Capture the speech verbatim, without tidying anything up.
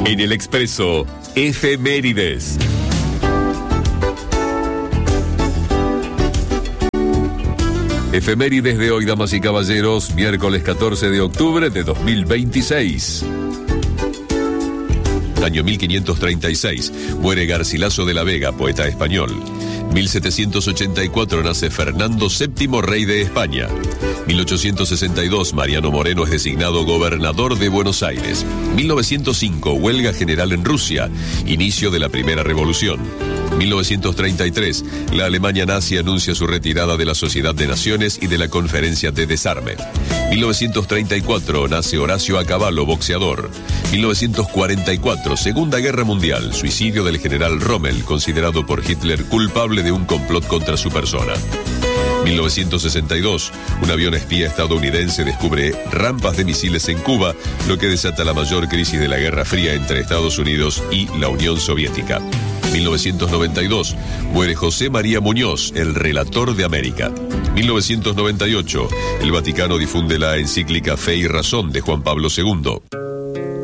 En el Expreso, efemérides. Efemérides de hoy, damas y caballeros, miércoles catorce de octubre de dos mil veintiséis. Año mil quinientos treinta y seis, muere Garcilaso de la Vega, poeta español. mil setecientos ochenta y cuatro nace Fernando séptimo, rey de España. mil ochocientos sesenta y dos, Mariano Moreno es designado gobernador de Buenos Aires. mil novecientos cinco, huelga general en Rusia, inicio de la Primera Revolución. mil novecientos treinta y tres, la Alemania nazi anuncia su retirada de la Sociedad de Naciones y de la Conferencia de Desarme. mil novecientos treinta y cuatro, nace Horacio Acabalo, boxeador. mil novecientos cuarenta y cuatro, Segunda Guerra Mundial, suicidio del general Rommel, considerado por Hitler culpable de un complot contra su persona. mil novecientos sesenta y dos, un avión espía estadounidense descubre rampas de misiles en Cuba, lo que desata la mayor crisis de la Guerra Fría entre Estados Unidos y la Unión Soviética. mil novecientos noventa y dos, muere José María Muñoz, el relator de América. mil novecientos noventa y ocho, el Vaticano difunde la encíclica Fe y Razón de Juan Pablo segundo.